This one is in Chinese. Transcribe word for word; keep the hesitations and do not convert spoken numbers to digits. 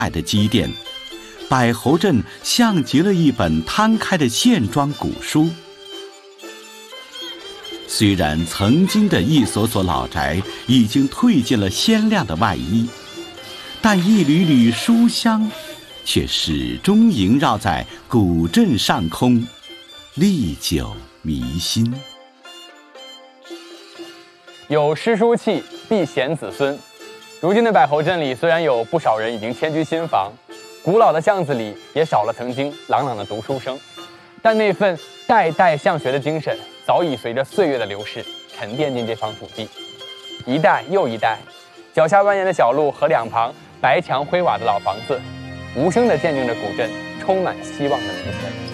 爱的积淀，柏侯镇像极了一本摊开的线装古书。虽然曾经的一所所老宅已经褪尽了鲜亮的外衣，但一缕缕书香却始终萦绕在古镇上空，历久弥新。 有诗书气，必贤子孙。如今的柏侯镇里，虽然有不少人已经迁居新房，古老的巷子里也少了曾经朗朗的读书声，但那份代代向学的精神，早已随着岁月的流逝沉淀进这方土地。一代又一代，脚下蜿蜒的小路和两旁白墙灰瓦的老房子，无声地见证着古镇充满希望的明天。